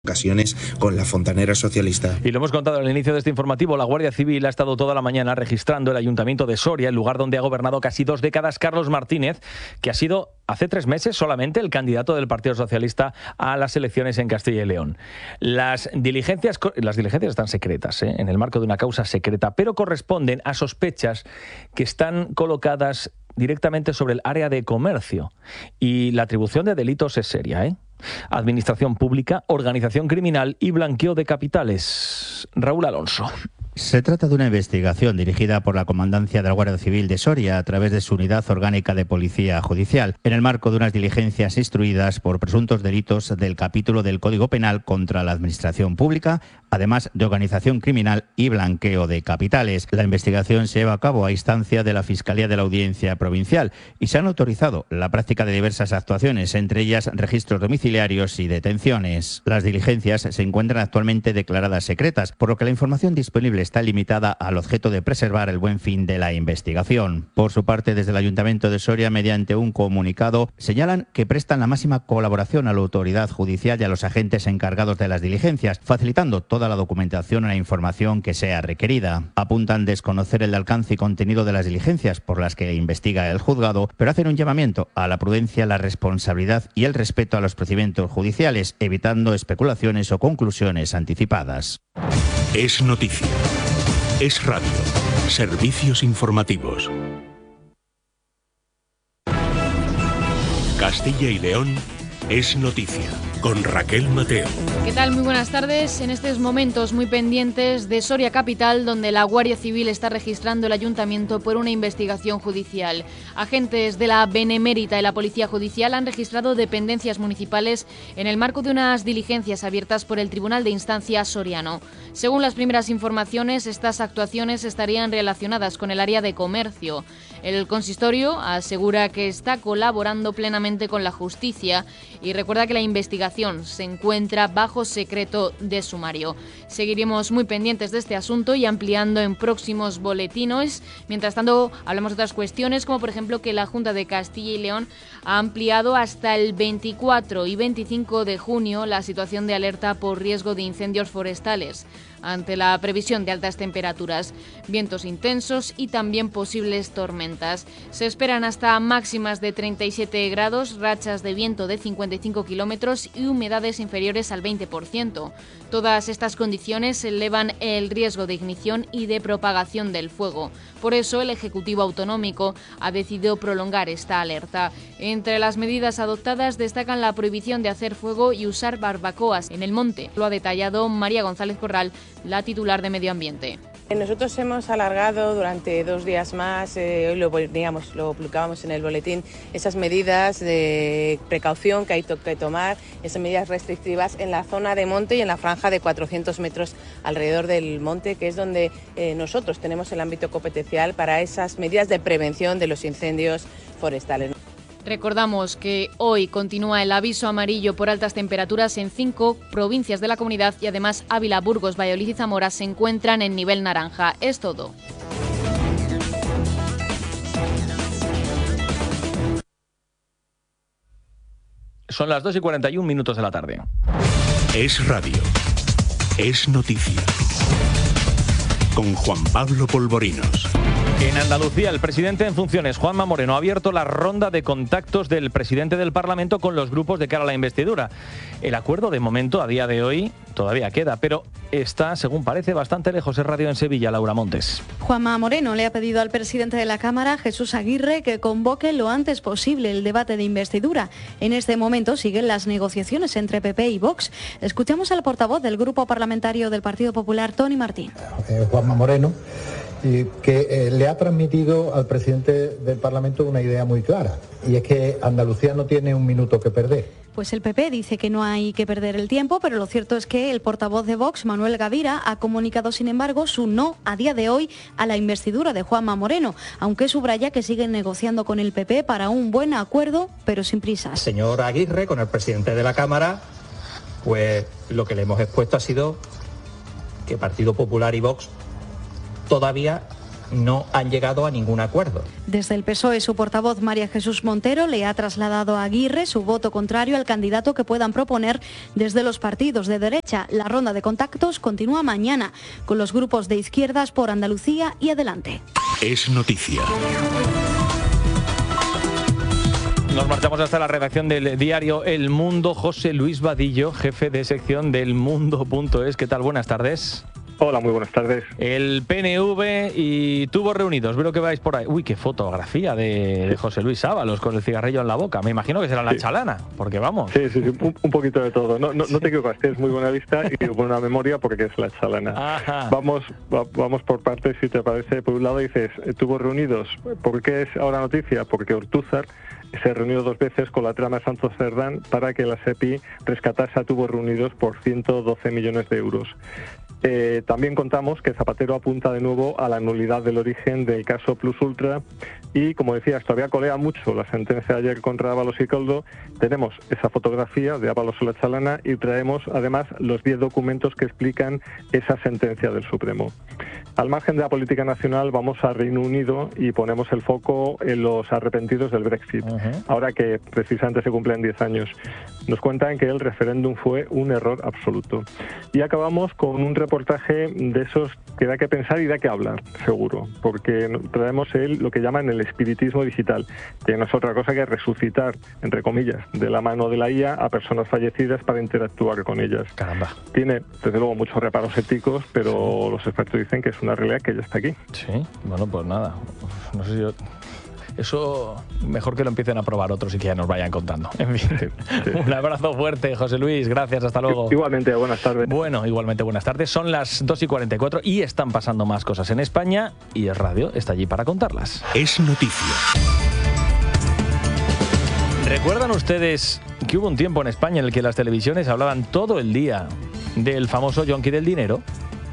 ocasiones con la fontanera socialista. Y lo hemos contado al inicio de este informativo, la Guardia Civil ha estado toda la mañana registrando el Ayuntamiento de Soria, el lugar donde ha gobernado casi 2 décadas Carlos Martínez, que ha sido hace 3 meses solamente el candidato del Partido Socialista a las elecciones en Castilla y León. Las diligencias están secretas, en el marco de una causa secreta, pero corresponden a sospechas que están colocadas directamente sobre el área de comercio. Y la atribución de delitos es seria, Administración pública, organización criminal y blanqueo de capitales. Raúl Alonso. Se trata de una investigación dirigida por la Comandancia de la Guardia Civil de Soria a través de su Unidad Orgánica de Policía Judicial, en el marco de unas diligencias instruidas por presuntos delitos del capítulo del Código Penal contra la Administración Pública, además de organización criminal y blanqueo de capitales. La investigación se lleva a cabo a instancia de la Fiscalía de la Audiencia Provincial y se han autorizado la práctica de diversas actuaciones, entre ellas registros domiciliarios y detenciones. Las diligencias se encuentran actualmente declaradas secretas, por lo que la información disponible está limitada al objeto de preservar el buen fin de la investigación. Por su parte, desde el Ayuntamiento de Soria, mediante un comunicado, señalan que prestan la máxima colaboración a la autoridad judicial y a los agentes encargados de las diligencias, facilitando toda la documentación y la información que sea requerida. Apuntan desconocer el alcance y contenido de las diligencias por las que investiga el juzgado, pero hacen un llamamiento a la prudencia, la responsabilidad y el respeto a los procedimientos judiciales, evitando especulaciones o conclusiones anticipadas. Es noticia. Es radio. Servicios informativos. Castilla y León es noticia. Con Raquel Mateo. ¿Qué tal? Muy buenas tardes. En estos momentos muy pendientes de Soria Capital, donde la Guardia Civil está registrando el ayuntamiento por una investigación judicial. Agentes de la Benemérita y la Policía Judicial han registrado dependencias municipales en el marco de unas diligencias abiertas por el Tribunal de Instancia soriano. Según las primeras informaciones, estas actuaciones estarían relacionadas con el área de comercio. El consistorio asegura que está colaborando plenamente con la justicia y recuerda que la investigación se encuentra bajo secreto de sumario. Seguiremos muy pendientes de este asunto y ampliando en próximos boletines. Mientras tanto, hablamos de otras cuestiones, como por ejemplo que la Junta de Castilla y León ha ampliado hasta el 24 y 25 de junio la situación de alerta por riesgo de incendios forestales, ante la previsión de altas temperaturas, vientos intensos y también posibles tormentas. Se esperan hasta máximas de 37 grados, rachas de viento de 55 kilómetros y humedades inferiores al 20%. Todas estas condiciones elevan el riesgo de ignición y de propagación del fuego. Por eso, el Ejecutivo Autonómico ha decidido prolongar esta alerta. Entre las medidas adoptadas destacan la prohibición de hacer fuego y usar barbacoas en el monte. Lo ha detallado María González Corral, la titular de Medio Ambiente. Nosotros hemos alargado durante 2 días más, hoy lo publicábamos en el boletín, esas medidas de precaución que hay que tomar, esas medidas restrictivas en la zona de monte y en la franja de 400 metros alrededor del monte, que es donde nosotros tenemos el ámbito competencial para esas medidas de prevención de los incendios forestales. Recordamos que hoy continúa el aviso amarillo por altas temperaturas en 5 provincias de la comunidad y además Ávila, Burgos, Valladolid y Zamora se encuentran en nivel naranja. Es todo. Son las 2:41 de la tarde. Es radio. Es noticia. Con Juan Pablo Polvorinos. En Andalucía, el presidente en funciones, Juanma Moreno, ha abierto la ronda de contactos del presidente del Parlamento con los grupos de cara a la investidura. El acuerdo, de momento, a día de hoy, todavía queda, pero está, según parece, bastante lejos. Es radio en Sevilla, Laura Montes. Juanma Moreno le ha pedido al presidente de la Cámara, Jesús Aguirre, que convoque lo antes posible el debate de investidura. En este momento siguen las negociaciones entre PP y Vox. Escuchamos al portavoz del Grupo Parlamentario del Partido Popular, Toni Martín. Juanma Moreno, que le ha transmitido al presidente del Parlamento una idea muy clara, y es que Andalucía no tiene un minuto que perder. Pues el PP dice que no hay que perder el tiempo, pero lo cierto es que el portavoz de Vox, Manuel Gavira, ha comunicado, sin embargo, su no a día de hoy a la investidura de Juanma Moreno, aunque subraya que siguen negociando con el PP para un buen acuerdo, pero sin prisas. Señor Aguirre, con el presidente de la Cámara, pues lo que le hemos expuesto ha sido que Partido Popular y Vox todavía no han llegado a ningún acuerdo. Desde el PSOE, su portavoz María Jesús Montero le ha trasladado a Aguirre su voto contrario al candidato que puedan proponer desde los partidos de derecha. La ronda de contactos continúa mañana con los grupos de izquierdas por Andalucía y Adelante. Es noticia. Nos marchamos hasta la redacción del diario El Mundo. José Luis Vadillo, jefe de sección del Mundo.es. ¿Qué tal? Buenas tardes. Hola, muy buenas tardes. El PNV y Tubos reunidos. Veo que vais por ahí. Uy, qué fotografía de José Luis Ábalos con el cigarrillo en la boca. Me imagino que será la chalana, porque vamos. Sí, un poquito de todo. No te equivocas, tienes muy buena vista y buena memoria porque es la chalana. Ajá. Vamos por partes, si te parece. Por un lado dices, Tubos reunidos. ¿Por qué es ahora noticia? Porque Ortúzar se reunió 2 veces con la trama Santos Cerdán para que la SEPI rescatase a Tubos reunidos por 112 millones de euros. También contamos que Zapatero apunta de nuevo a la nulidad del origen del caso Plus Ultra y, como decías, todavía colea mucho la sentencia de ayer contra Ábalos y Coldo. Tenemos esa fotografía de Ábalos en la chalana y traemos además los 10 documentos que explican esa sentencia del Supremo. Al margen de la política nacional vamos a Reino Unido y ponemos el foco en los arrepentidos del Brexit, ahora que precisamente se cumplen 10 años. Nos cuentan que el referéndum fue un error absoluto. Y acabamos con un reportaje de esos que da que pensar y da que hablar, seguro, porque traemos lo que llaman el espiritismo digital, que no es otra cosa que resucitar, entre comillas, de la mano de la IA a personas fallecidas para interactuar con ellas. Caramba. Tiene, desde luego, muchos reparos éticos, pero los expertos dicen que es una realidad que ya está aquí. Sí, bueno, pues nada. No sé si yo... Eso mejor que lo empiecen a probar otros y que ya nos vayan contando. En fin, sí. Un abrazo fuerte, José Luis. Gracias, hasta luego. Igualmente, buenas tardes. Bueno, igualmente buenas tardes. Son las 2:44 y están pasando más cosas en España y Es Radio está allí para contarlas. Es noticia. ¿Recuerdan ustedes que hubo un tiempo en España en el que las televisiones hablaban todo el día del famoso yonki del dinero?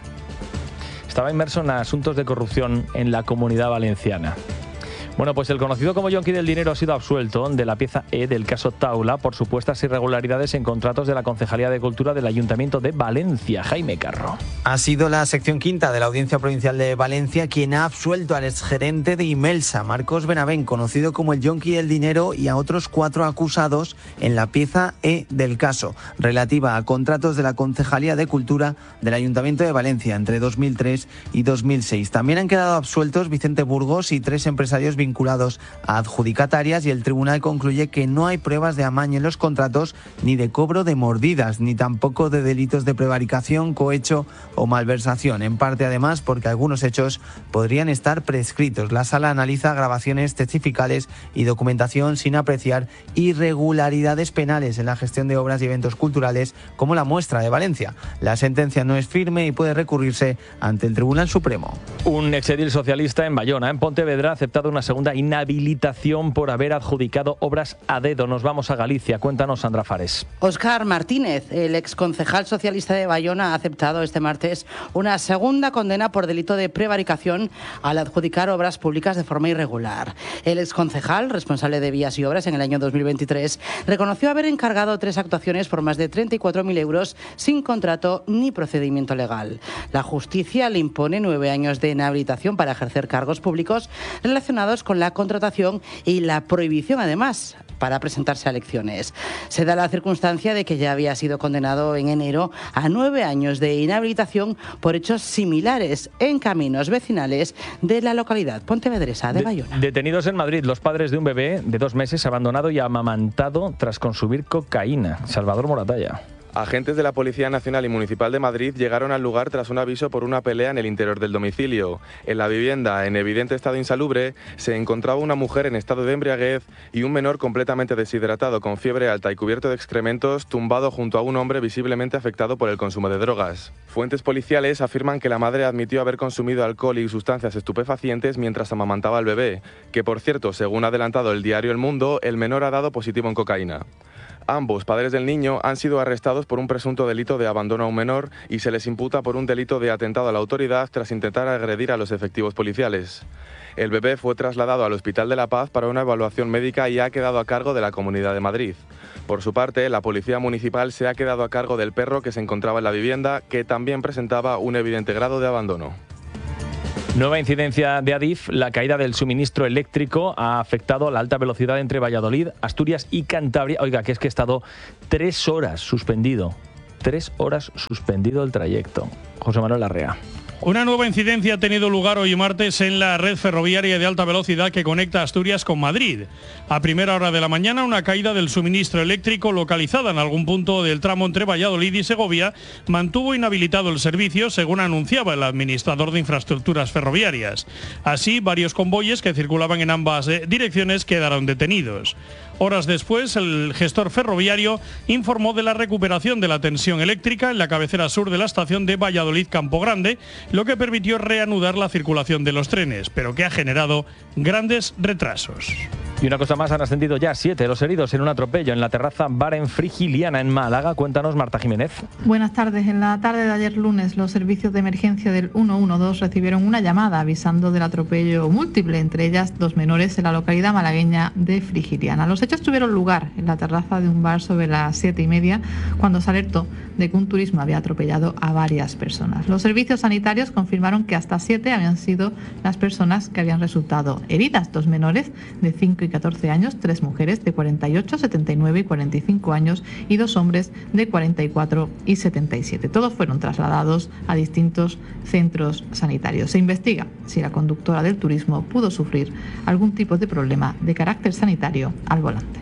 Estaba inmerso en asuntos de corrupción en la Comunidad Valenciana. Bueno, pues el conocido como yonki del dinero ha sido absuelto de la pieza E del caso Taula por supuestas irregularidades en contratos de la Concejalía de Cultura del Ayuntamiento de Valencia. Jaime Carro. Ha sido la sección quinta de la Audiencia Provincial de Valencia quien ha absuelto al exgerente de Imelsa, Marcos Benavent, conocido como el yonki del dinero, y a otros 4 acusados en la pieza E del caso, relativa a contratos de la Concejalía de Cultura del Ayuntamiento de Valencia entre 2003 y 2006. También han quedado absueltos Vicente Burgos y 3 empresarios vinculados a adjudicatarias, y el tribunal concluye que no hay pruebas de amaño en los contratos, ni de cobro de mordidas, ni tampoco de delitos de prevaricación, cohecho o malversación, en parte además porque algunos hechos podrían estar prescritos. La sala analiza grabaciones testificales y documentación sin apreciar irregularidades penales en la gestión de obras y eventos culturales como la Muestra de Valencia. La sentencia no es firme y puede recurrirse ante el Tribunal Supremo. Un exedil socialista en Bayona, en Pontevedra, ha aceptado una segunda inhabilitación por haber adjudicado obras a dedo. Nos vamos a Galicia. Cuéntanos, Sandra Fares. Óscar Martínez, el exconcejal socialista de Bayona, ha aceptado este martes una segunda condena por delito de prevaricación al adjudicar obras públicas de forma irregular. El exconcejal, responsable de vías y obras en el año 2023, reconoció haber encargado 3 actuaciones por más de 34.000 euros sin contrato ni procedimiento legal. La justicia le impone 9 años de inhabilitación para ejercer cargos públicos relacionados con la contratación y la prohibición, además, para presentarse a elecciones. Se da la circunstancia de que ya había sido condenado en enero a 9 años de inhabilitación por hechos similares en caminos vecinales de la localidad pontevedresa de Bayona. Detenidos en Madrid los padres de un bebé de 2 meses abandonado y amamantado tras consumir cocaína. Salvador Moratalla. Agentes de la Policía Nacional y Municipal de Madrid llegaron al lugar tras un aviso por una pelea en el interior del domicilio. En la vivienda, en evidente estado insalubre, se encontraba una mujer en estado de embriaguez y un menor completamente deshidratado, con fiebre alta y cubierto de excrementos, tumbado junto a un hombre visiblemente afectado por el consumo de drogas. Fuentes policiales afirman que la madre admitió haber consumido alcohol y sustancias estupefacientes mientras amamantaba al bebé, que por cierto, según ha adelantado el diario El Mundo, el menor ha dado positivo en cocaína. Ambos padres del niño han sido arrestados por un presunto delito de abandono a un menor y se les imputa por un delito de atentado a la autoridad tras intentar agredir a los efectivos policiales. El bebé fue trasladado al Hospital de la Paz para una evaluación médica y ha quedado a cargo de la Comunidad de Madrid. Por su parte, la Policía Municipal se ha quedado a cargo del perro que se encontraba en la vivienda, que también presentaba un evidente grado de abandono. Nueva incidencia de Adif. La caída del suministro eléctrico ha afectado la alta velocidad entre Valladolid, Asturias y Cantabria. Oiga, que es que he estado 3 horas suspendido. 3 horas suspendido el trayecto. José Manuel Larrea. Una nueva incidencia ha tenido lugar hoy martes en la red ferroviaria de alta velocidad que conecta Asturias con Madrid. A primera hora de la mañana, una caída del suministro eléctrico localizada en algún punto del tramo entre Valladolid y Segovia mantuvo inhabilitado el servicio, según anunciaba el administrador de infraestructuras ferroviarias. Así, varios convoyes que circulaban en ambas direcciones quedaron detenidos. Horas después, el gestor ferroviario informó de la recuperación de la tensión eléctrica en la cabecera sur de la estación de Valladolid-Campo Grande, lo que permitió reanudar la circulación de los trenes, pero que ha generado grandes retrasos. Y una cosa más, han ascendido ya 7 los heridos en un atropello en la terraza Bar en Frigiliana, en Málaga. Cuéntanos, Marta Jiménez. Buenas tardes. En la tarde de ayer lunes, los servicios de emergencia del 112 recibieron una llamada avisando del atropello múltiple, entre ellas 2 menores en la localidad malagueña de Frigiliana. Los hechos tuvieron lugar en la terraza de un bar sobre las 7:30, cuando se alertó de que un turismo había atropellado a varias personas. Los servicios sanitarios confirmaron que hasta 7 habían sido las personas que habían resultado heridas, 2 menores de 5 y 14 años, 3 mujeres de 48, 79 y 45 años y 2 hombres de 44 y 77. Todos fueron trasladados a distintos centros sanitarios. Se investiga si la conductora del turismo pudo sufrir algún tipo de problema de carácter sanitario al volante.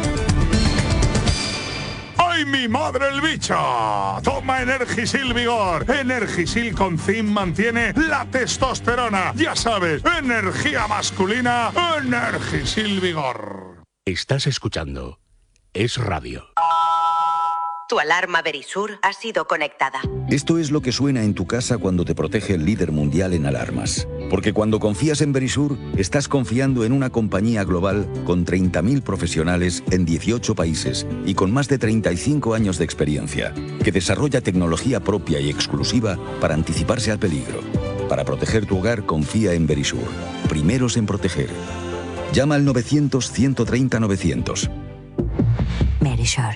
¡Ay, mi madre el bicho! Toma Energisil Vigor. Energisil con zinc mantiene la testosterona. Ya sabes, energía masculina, Energisil Vigor. Estás escuchando Es Radio. Tu alarma Verisur ha sido conectada. Esto es lo que suena en tu casa cuando te protege el líder mundial en alarmas. Porque cuando confías en Verisur, estás confiando en una compañía global con 30.000 profesionales en 18 países y con más de 35 años de experiencia, que desarrolla tecnología propia y exclusiva para anticiparse al peligro. Para proteger tu hogar, confía en Verisur. Primeros en proteger. Llama al 900-130-900. Verisur.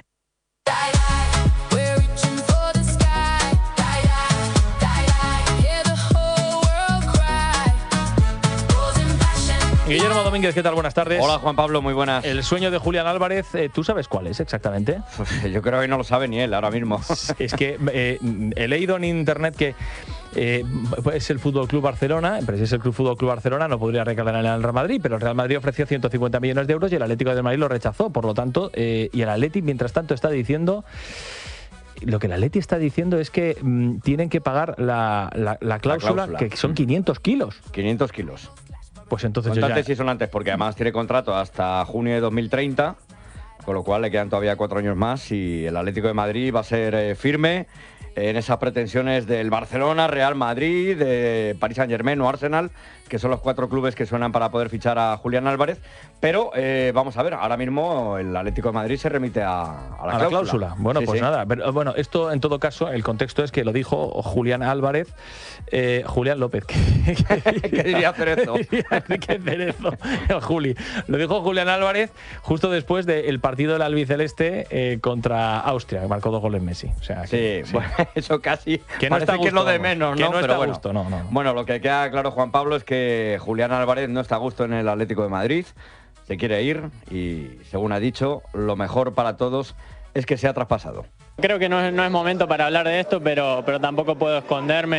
Guillermo Domínguez, ¿qué tal? Buenas tardes. Hola, Juan Pablo, muy buenas. El sueño de Julián Álvarez, ¿tú sabes cuál es exactamente? Yo creo que no lo sabe ni él ahora mismo. Es que he leído en internet que es el Fútbol Club Barcelona, pero si es el Fútbol Club Barcelona no podría recalar en el Real Madrid, pero el Real Madrid ofreció 150 millones de euros y el Atlético de Madrid lo rechazó, por lo tanto, y el Atleti mientras tanto está diciendo... Lo que el Atleti está diciendo es que tienen que pagar la cláusula, que son 500 kilos. 500 kilos. Pues entonces son antes y son antes, porque además tiene contrato hasta junio de 2030, con lo cual le quedan todavía 4 años más y el Atlético de Madrid va a ser firme en esas pretensiones del Barcelona, Real Madrid, de Paris Saint-Germain o Arsenal, que son los 4 clubes que suenan para poder fichar a Julián Álvarez. Pero vamos a ver, ahora mismo el Atlético de Madrid se remite a la cláusula. Bueno, sí, pues sí. Nada. Pero, bueno, esto en todo caso, el contexto es que lo dijo Julián Álvarez, Julián López. ¿Qué diría Cerezo? ¿Qué Cerezo? Juli. Lo dijo Julián Álvarez justo después del partido del albiceleste contra Austria, que marcó 2 goles Messi. O sea, que, sí, bueno, eso casi que no parece está a gusto, que es lo de menos, ¿no? Que no Pero está bueno. a gusto, no. Bueno, lo que queda claro, Juan Pablo, es que Julián Álvarez no está a gusto en el Atlético de Madrid, se quiere ir y, según ha dicho, lo mejor para todos es que sea traspasado. Creo que no es momento para hablar de esto, pero tampoco puedo esconderme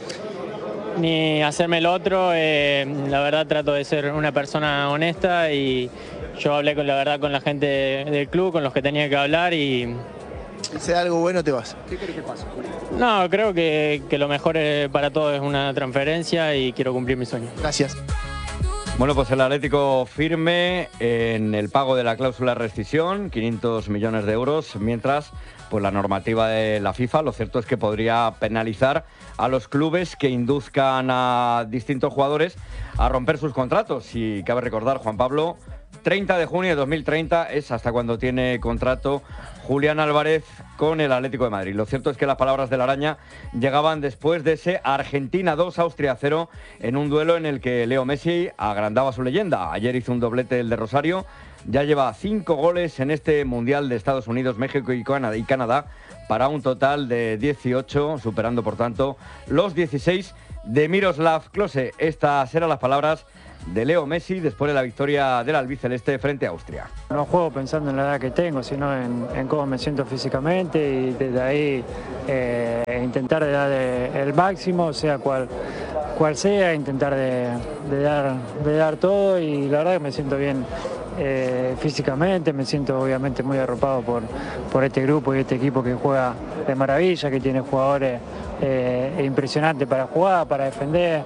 ni hacerme el otro. La verdad trato de ser una persona honesta y yo hablé con la gente del club, con los que tenía que hablar y... Si sea algo bueno te vas. ¿Qué querés que pase? No, creo que lo mejor para todos es una transferencia y quiero cumplir mi sueño. Gracias. Bueno, pues el Atlético firme en el pago de la cláusula de rescisión, 500 millones de euros, mientras pues la normativa de la FIFA, lo cierto es que podría penalizar a los clubes que induzcan a distintos jugadores a romper sus contratos. Y cabe recordar, Juan Pablo, 30 de junio de 2030 es hasta cuando tiene contrato Julián Álvarez con el Atlético de Madrid. Lo cierto es que las palabras de la araña llegaban después de ese Argentina 2, Austria 0, en un duelo en el que Leo Messi agrandaba su leyenda. Ayer hizo un doblete el de Rosario, ya lleva 5 goles en este Mundial de Estados Unidos, México y Canadá, para un total de 18, superando por tanto los 16 de Miroslav Klose. Estas eran las palabras de Leo Messi después de la victoria del albiceleste frente a Austria. No juego pensando en la edad que tengo, sino en cómo me siento físicamente, y desde ahí intentar de dar el máximo, sea cual sea, intentar de dar todo, y la verdad que me siento bien físicamente, me siento obviamente muy arropado por este grupo y este equipo que juega de maravilla, que tiene jugadores impresionantes para jugar, para defender.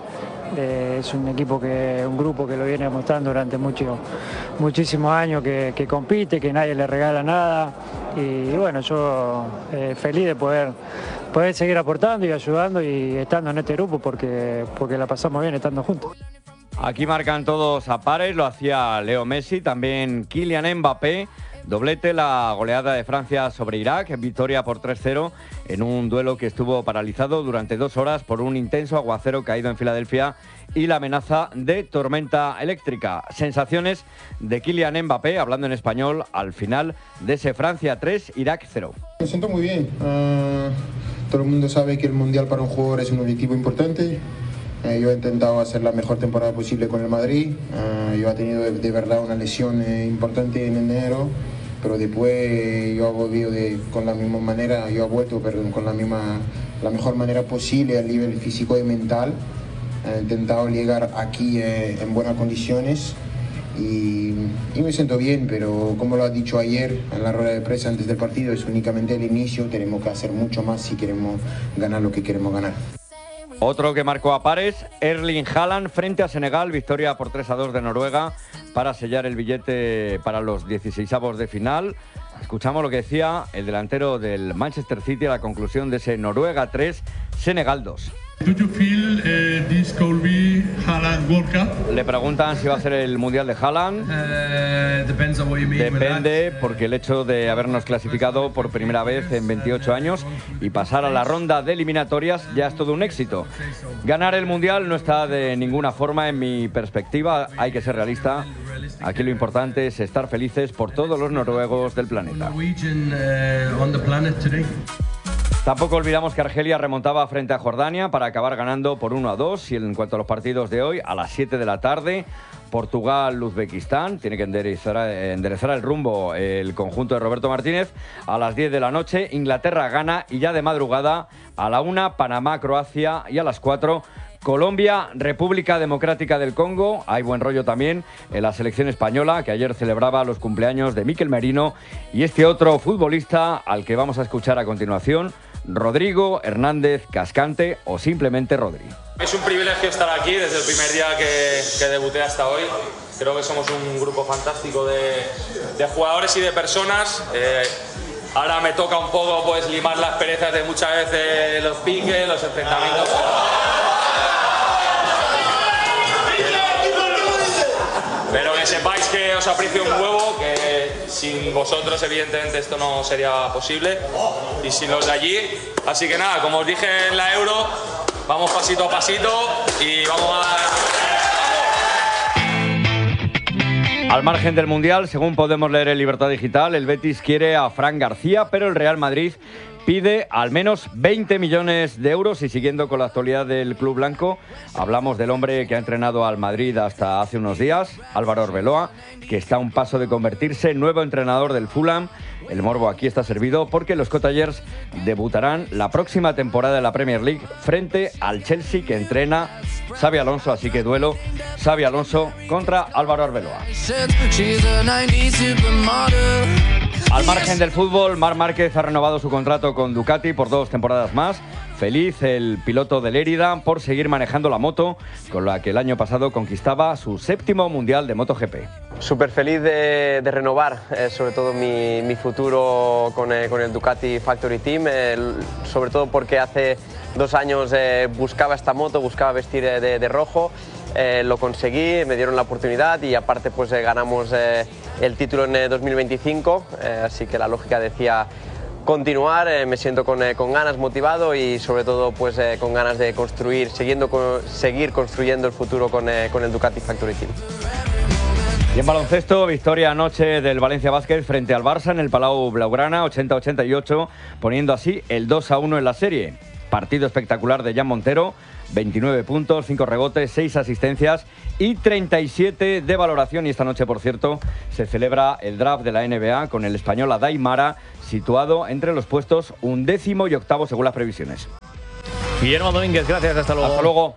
Es un grupo que lo viene demostrando durante muchísimos años, que compite, que nadie le regala nada, y bueno, yo feliz de poder seguir aportando y ayudando y estando en este grupo, porque la pasamos bien estando juntos. Aquí marcan todos a pares, lo hacía Leo Messi, también Kylian Mbappé. Doblete, la goleada de Francia sobre Irak, victoria por 3-0 en un duelo que estuvo paralizado durante 2 horas por un intenso aguacero caído en Filadelfia y la amenaza de tormenta eléctrica. Sensaciones de Kylian Mbappé, hablando en español, al final de ese Francia 3, Irak 0. Me siento muy bien. Todo el mundo sabe que el Mundial para un jugador es un objetivo importante. Yo he intentado hacer la mejor temporada posible con el Madrid. Yo he tenido de verdad una lesión importante en enero, pero después yo he volvido con la misma manera, yo he vuelto con la mejor manera posible a nivel físico y mental. He intentado llegar aquí en buenas condiciones y me siento bien, pero como lo has dicho ayer en la rueda de prensa antes del partido, es únicamente el inicio, tenemos que hacer mucho más si queremos ganar lo que queremos ganar. Otro que marcó a pares, Erling Haaland frente a Senegal, victoria por 3-2 de Noruega para sellar el billete para los 16avos de final. Escuchamos lo que decía el delantero del Manchester City a la conclusión de ese Noruega 3, Senegal 2. Do you feel this could be Haaland World Cup? Le preguntan si va a ser el Mundial de Haaland. Depends on what you mean with Depende, porque el hecho de habernos clasificado por primera vez en 28 años y pasar a la ronda de eliminatorias ya es todo un éxito. Ganar el Mundial no está de ninguna forma en mi perspectiva, hay que ser realista. Aquí lo importante es estar felices por todos los noruegos del planeta. Tampoco olvidamos que Argelia remontaba frente a Jordania para acabar ganando por 1-2. Y en cuanto a los partidos de hoy, a las 7 de la tarde, Portugal-Uzbekistán. Tiene que enderezar el rumbo el conjunto de Roberto Martínez. A las 10 de la noche, Inglaterra-Ghana. Y ya de madrugada, a la 1, Panamá-Croacia. Y a las 4, Colombia, República Democrática del Congo. Hay buen rollo también en la selección española, que ayer celebraba los cumpleaños de Mikel Merino y este otro futbolista al que vamos a escuchar a continuación, Rodrigo Hernández Cascante, o simplemente Rodri. Es un privilegio estar aquí desde el primer día que debuté hasta hoy. Creo que somos un grupo fantástico de jugadores y de personas. Ahora me toca un poco pues limar las perezas de muchas veces los piques, los enfrentamientos. Pero que sepáis que os aprecio un huevo, que sin vosotros evidentemente esto no sería posible, y sin los de allí. Así que nada, como os dije en la Euro, vamos pasito a pasito y vamos a... Al margen del Mundial, según podemos leer en Libertad Digital, el Betis quiere a Fran García, pero el Real Madrid pide al menos 20 millones de euros. Y siguiendo con la actualidad del club blanco, hablamos del hombre que ha entrenado al Madrid hasta hace unos días, Álvaro Arbeloa, que está a un paso de convertirse en nuevo entrenador del Fulham. El morbo aquí está servido porque los Cottagers debutarán la próxima temporada de la Premier League frente al Chelsea, que entrena Xabi Alonso. Así que duelo Xabi Alonso contra Álvaro Arbeloa. Al margen del fútbol, Marc Márquez ha renovado su contrato con Ducati por 2 temporadas más. Feliz el piloto de Lérida por seguir manejando la moto, con la que el año pasado conquistaba su 7º Mundial de MotoGP. Súper feliz de renovar, sobre todo mi futuro con el Ducati Factory Team, sobre todo porque hace 2 años buscaba esta moto, buscaba vestir de rojo. Lo conseguí, me dieron la oportunidad y aparte pues ganamos el título en 2025, así que la lógica decía continuar. Me siento con ganas, motivado y sobre todo pues con ganas de seguir construyendo el futuro con el Ducati Factory Team. Y en baloncesto, victoria anoche del Valencia Basket frente al Barça en el Palau Blaugrana, 80-88, poniendo así el 2-1 en la serie. Partido espectacular de Jan Montero, 29 puntos, 5 rebotes, 6 asistencias y 37 de valoración. Y esta noche, por cierto, se celebra el draft de la NBA con el español Adai Mara, situado entre los puestos 11º y 8º según las previsiones. Guillermo Domínguez, gracias, hasta luego. Hasta luego.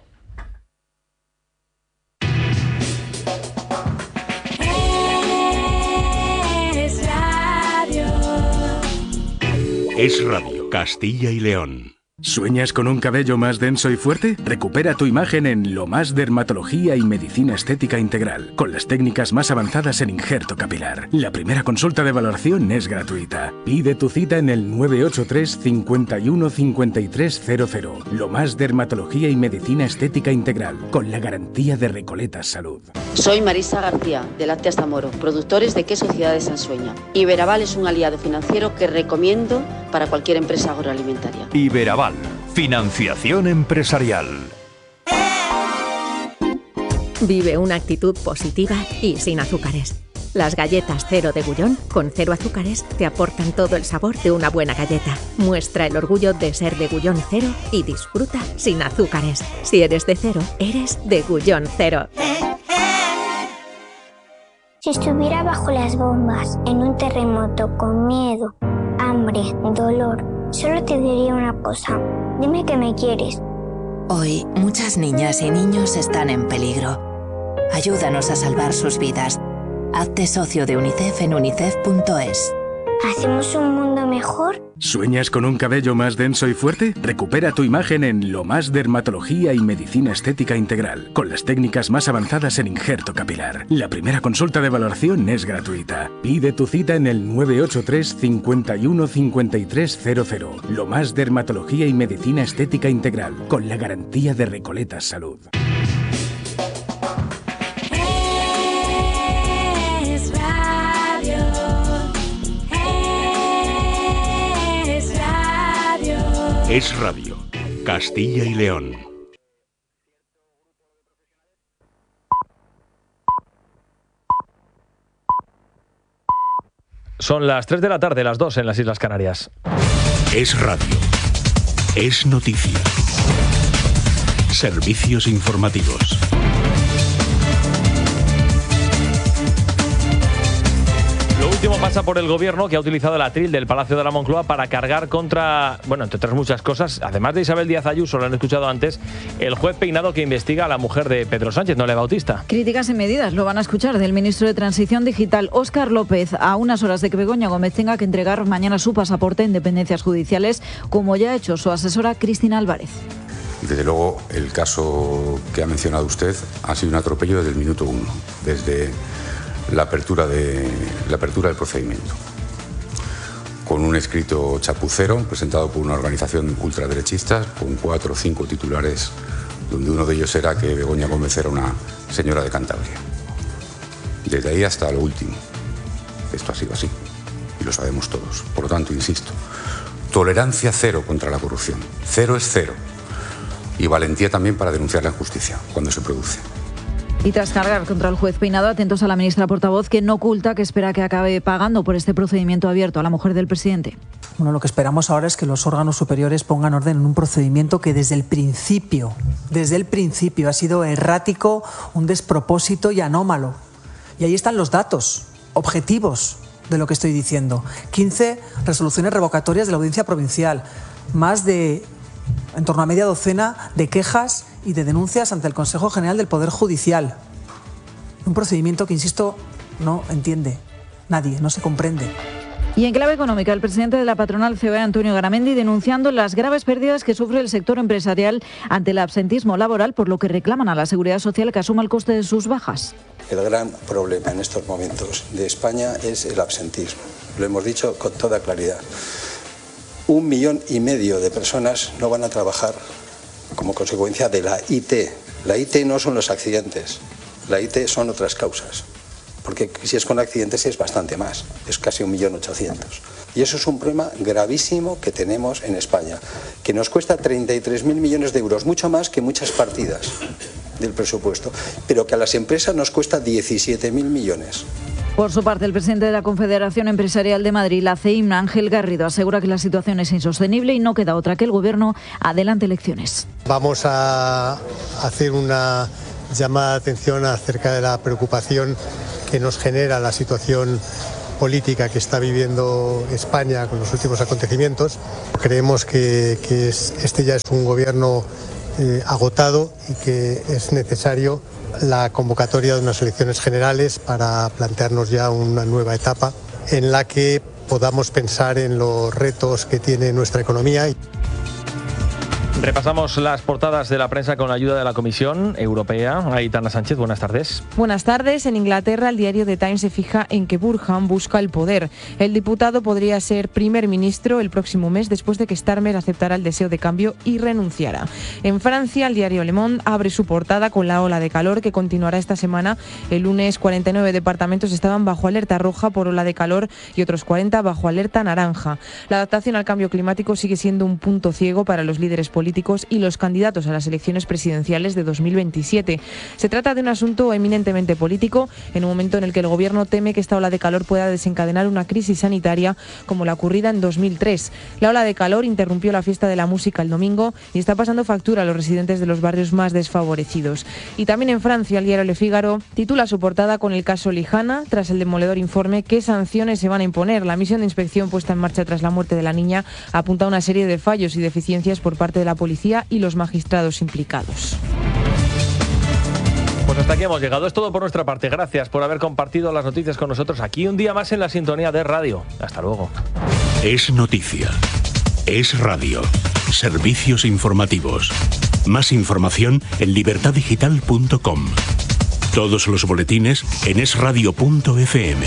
Es Radio Castilla y León. ¿Sueñas con un cabello más denso y fuerte? Recupera tu imagen en Lo Más Dermatología y Medicina Estética Integral, con las técnicas más avanzadas en injerto capilar. La primera consulta de valoración es gratuita. Pide tu cita en el 983 51 5300. Lo Más Dermatología y Medicina Estética Integral, con la garantía de Recoletas Salud. Soy Marisa García, de Lácteas Zamoro, productores de queso Ciudad de Sansueña. Iberaval es un aliado financiero que recomiendo para cualquier empresa agroalimentaria. Iberaval, financiación empresarial. Vive una actitud positiva y sin azúcares. Las galletas Cero de Gullón, con 0 azúcares, te aportan todo el sabor de una buena galleta. Muestra el orgullo de ser de Gullón Cero y disfruta sin azúcares. Si eres de Cero, eres de Gullón Cero. Si estuviera bajo las bombas, en un terremoto, con miedo, hambre, dolor, solo te diría una cosa. Dime que me quieres. Hoy, muchas niñas y niños están en peligro. Ayúdanos a salvar sus vidas. Hazte socio de UNICEF en unicef.es. ¿Hacemos un mundo mejor? ¿Sueñas con un cabello más denso y fuerte? Recupera tu imagen en Lo Más Dermatología y Medicina Estética Integral, con las técnicas más avanzadas en injerto capilar. La primera consulta de valoración es gratuita. Pide tu cita en el 983 51 5300. Lo Más Dermatología y Medicina Estética Integral, con la garantía de Recoletas Salud. Es Radio Castilla y León. Son las 3 de la tarde, las 2 en las Islas Canarias. Es Radio. Es noticia. Servicios informativos. Lo último pasa por el gobierno, que ha utilizado el atril del Palacio de la Moncloa para cargar contra, bueno, entre otras muchas cosas, además de Isabel Díaz Ayuso, lo han escuchado antes, el juez Peinado que investiga a la mujer de Pedro Sánchez, Noelia Bautista. Críticas y medidas, lo van a escuchar del ministro de Transición Digital, Óscar López, a unas horas de que Begoña Gómez tenga que entregar mañana su pasaporte en dependencias judiciales, como ya ha hecho su asesora Cristina Álvarez. Desde luego, el caso que ha mencionado usted ha sido un atropello desde el minuto 1, desde la apertura del procedimiento, con un escrito chapucero presentado por una organización ultraderechista con 4 o 5 titulares, donde uno de ellos era que Begoña Gómez era una señora de Cantabria. Desde ahí hasta lo último, esto ha sido así y lo sabemos todos. Por lo tanto, insisto, tolerancia cero contra la corrupción. Cero es cero. Y valentía también para denunciar la injusticia cuando se produce. Y tras cargar contra el juez Peinado, atentos a la ministra portavoz, que no oculta que espera que acabe pagando por este procedimiento abierto a la mujer del presidente. Bueno, lo que esperamos ahora es que los órganos superiores pongan orden en un procedimiento que desde el principio ha sido errático, un despropósito y anómalo. Y ahí están los datos objetivos de lo que estoy diciendo. 15 resoluciones revocatorias de la Audiencia Provincial, más de en torno a media docena de quejas y de denuncias ante el Consejo General del Poder Judicial. Un procedimiento que, insisto, no entiende nadie, no se comprende. Y en clave económica, el presidente de la patronal COE, Antonio Garamendi, denunciando las graves pérdidas que sufre el sector empresarial ante el absentismo laboral, por lo que reclaman a la Seguridad Social que asuma el coste de sus bajas. El gran problema en estos momentos de España es el absentismo. Lo hemos dicho con toda claridad. 1,5 millones de personas no van a trabajar como consecuencia de la IT. La IT no son los accidentes, la IT son otras causas. Porque si es con accidentes es bastante más, es casi 1.800.000. Y eso es un problema gravísimo que tenemos en España, que nos cuesta 33.000 millones de euros, mucho más que muchas partidas del presupuesto, pero que a las empresas nos cuesta 17.000 millones. Por su parte, el presidente de la Confederación Empresarial de Madrid, la CEIM, Ángel Garrido, asegura que la situación es insostenible y no queda otra que el Gobierno adelante elecciones. Vamos a hacer una llamada de atención acerca de la preocupación que nos genera la situación política que está viviendo España con los últimos acontecimientos. Creemos que este ya es un gobierno agotado y que es necesario la convocatoria de unas elecciones generales para plantearnos ya una nueva etapa en la que podamos pensar en los retos que tiene nuestra economía. Repasamos las portadas de la prensa con la ayuda de la Comisión Europea. Aitana Sánchez, buenas tardes. Buenas tardes. En Inglaterra, el diario The Times se fija en que Burhan busca el poder. El diputado podría ser primer ministro el próximo mes después de que Starmer aceptara el deseo de cambio y renunciara. En Francia, el diario Le Monde abre su portada con la ola de calor que continuará esta semana. El lunes, 49 departamentos estaban bajo alerta roja por ola de calor y otros 40 bajo alerta naranja. La adaptación al cambio climático sigue siendo un punto ciego para los líderes políticos y los candidatos a las elecciones presidenciales de 2027. Se trata de un asunto eminentemente político, en un momento en el que el Gobierno teme que esta ola de calor pueda desencadenar una crisis sanitaria como la ocurrida en 2003. La ola de calor interrumpió la fiesta de la música el domingo y está pasando factura a los residentes de los barrios más desfavorecidos. Y también en Francia, el diario Le Figaro titula su portada con el caso Lijana. Tras el demoledor informe, ¿qué sanciones se van a imponer? La misión de inspección puesta en marcha tras la muerte de la niña apunta a una serie de fallos y deficiencias por parte de la policía y los magistrados implicados. Pues hasta aquí hemos llegado. Es todo por nuestra parte. Gracias por haber compartido las noticias con nosotros aquí un día más en la sintonía de radio. Hasta luego. Es noticia. Es radio. Servicios informativos. Más información en libertaddigital.com. Todos los boletines en esradio.fm.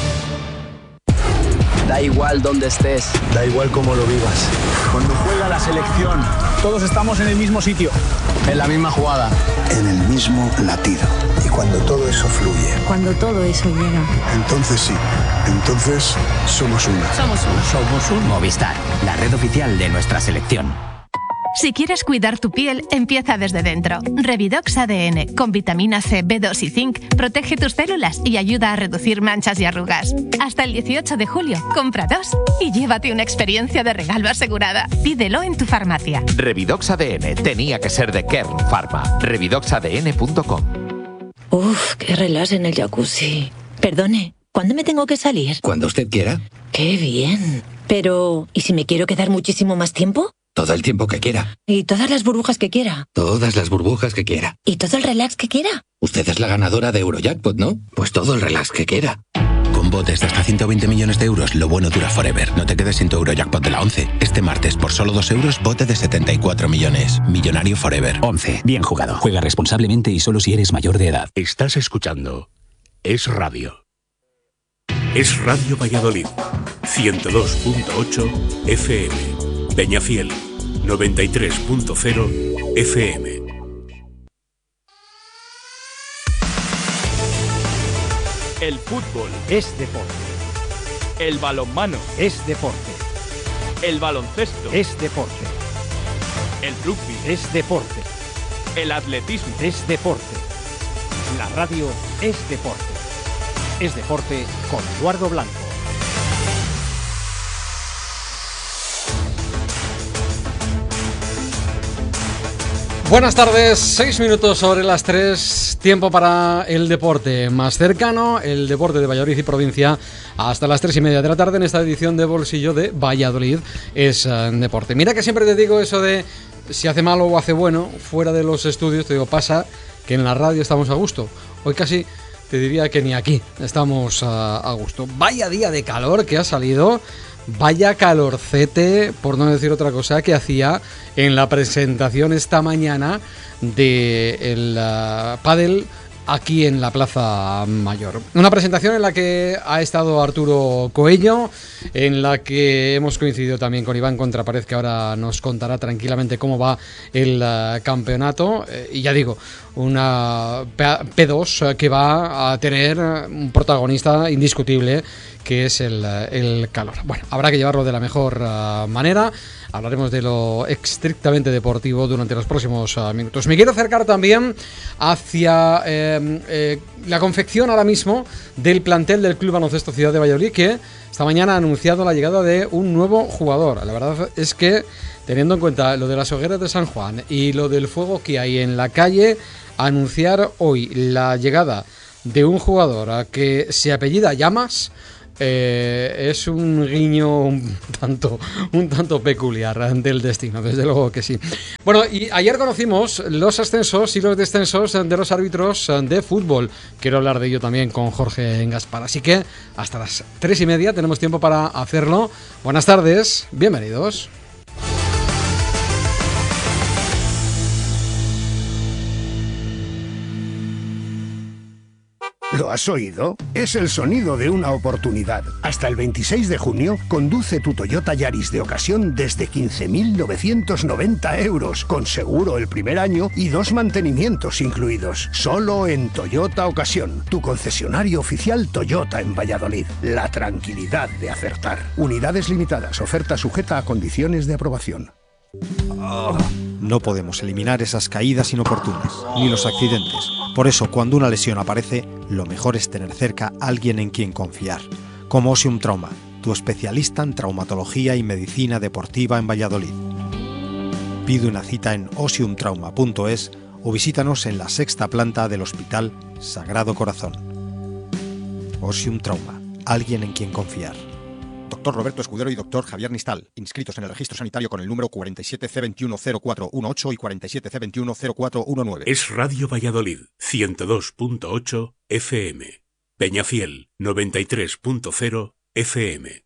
Da igual dónde estés. Da igual cómo lo vivas. Cuando juega la selección, todos estamos en el mismo sitio. En la misma jugada. En el mismo latido. Y cuando todo eso fluye. Cuando todo eso llega. Entonces sí. Entonces somos una. Somos uno. Somos un Movistar, la red oficial de nuestra selección. Si quieres cuidar tu piel, empieza desde dentro. Revidox ADN, con vitamina C, B2 y zinc, protege tus células y ayuda a reducir manchas y arrugas. Hasta el 18 de julio, compra 2 y llévate una experiencia de regalo asegurada. Pídelo en tu farmacia. Revidox ADN tenía que ser de Kern Pharma. Revidoxadn.com. Uf, qué relax en el jacuzzi. Perdone, ¿cuándo me tengo que salir? Cuando usted quiera. Qué bien. Pero, ¿y si me quiero quedar muchísimo más tiempo? Todo el tiempo que quiera. ¿Y todas las burbujas que quiera? Todas las burbujas que quiera. ¿Y todo el relax que quiera? Usted es la ganadora de Eurojackpot, ¿no? Pues todo el relax que quiera. Con botes de hasta 120 millones de euros, lo bueno dura forever. No te quedes sin tu Eurojackpot de la 11. Este martes, por solo 2 euros, bote de 74 millones. Millonario forever. 11. Bien jugado. Juega responsablemente y solo si eres mayor de edad. Estás escuchando Es Radio. Es Radio Valladolid. 102.8 FM. Peñafiel, 93.0 FM. El fútbol es deporte. El balonmano es deporte. El baloncesto es deporte. El rugby es deporte. El atletismo es deporte. La radio es deporte. Es deporte con Eduardo Blanco. Buenas tardes, 6 minutos sobre las 3, tiempo para el deporte más cercano, el deporte de Valladolid y provincia, hasta las 3:30 de la tarde en esta edición de Bolsillo de Valladolid es deporte. Mira que siempre te digo eso de si hace malo o hace bueno, fuera de los estudios, te digo, pasa que en la radio estamos a gusto. Hoy casi te diría que ni aquí estamos a gusto. Vaya día de calor que ha salido. Vaya calorcete, por no decir otra cosa, que hacía en la presentación esta mañana del pádel aquí en la Plaza Mayor. Una presentación en la que ha estado Arturo Coello, en la que hemos coincidido también con Iván Contrapared, que ahora nos contará tranquilamente cómo va el campeonato. Y ya digo, una P2 que va a tener un protagonista indiscutible, que es el calor. Bueno, habrá que llevarlo de la mejor manera, hablaremos de lo estrictamente deportivo durante los próximos minutos. Me quiero acercar también hacia la confección ahora mismo del plantel del Club Baloncesto Ciudad de Valladolid, que esta mañana ha anunciado la llegada de un nuevo jugador. La verdad es que, teniendo en cuenta lo de las hogueras de San Juan y lo del fuego que hay en la calle, anunciar hoy la llegada de un jugador que se apellida Llamas es un guiño un tanto peculiar del destino, desde luego que sí. Bueno, y ayer conocimos los ascensos y los descensos de los árbitros de fútbol. Quiero hablar de ello también con Jorge Gaspar, así que hasta las 3:30 tenemos tiempo para hacerlo. Buenas tardes, bienvenidos. ¿Lo has oído? Es el sonido de una oportunidad. Hasta el 26 de junio, conduce tu Toyota Yaris de ocasión desde 15.990 euros, con seguro el primer año y 2 mantenimientos incluidos. Solo en Toyota Ocasión, tu concesionario oficial Toyota en Valladolid. La tranquilidad de acertar. Unidades limitadas, oferta sujeta a condiciones de aprobación. No podemos eliminar esas caídas inoportunas, ni los accidentes. Por eso, cuando una lesión aparece, lo mejor es tener cerca a alguien en quien confiar. Como Osium Trauma, tu especialista en traumatología y medicina deportiva en Valladolid. Pide una cita en osiumtrauma.es o visítanos en la 6ª planta del Hospital Sagrado Corazón. Osium Trauma, alguien en quien confiar. Dr. Roberto Escudero y Dr. Javier Nistal, inscritos en el registro sanitario con el número 47C210418 y 47C210419. Es Radio Valladolid, 102.8 FM. Peñafiel, 93.0 FM.